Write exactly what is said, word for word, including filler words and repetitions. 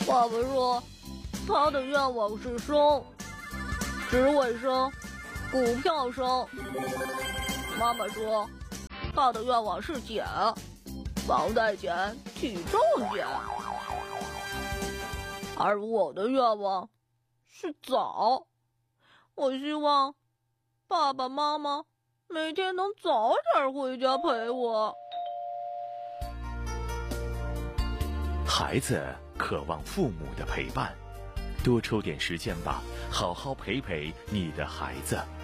爸爸说，他的愿望是生，职位升，股票升。妈妈说，他的愿望是减，房贷减，体重减。而我的愿望是早，我希望爸爸妈妈每天能早点回家陪我。 孩子渴望父母的陪伴，多抽点时间吧，好好陪陪你的孩子。